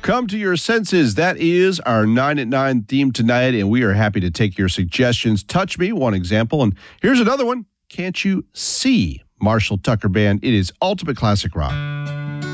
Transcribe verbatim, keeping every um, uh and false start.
Come to your senses. That is our nine at nine theme tonight, and we are happy to take your suggestions. Touch Me, one example, and here's another one. Can't You See? Marshall Tucker Band. It is Ultimate Classic Rock.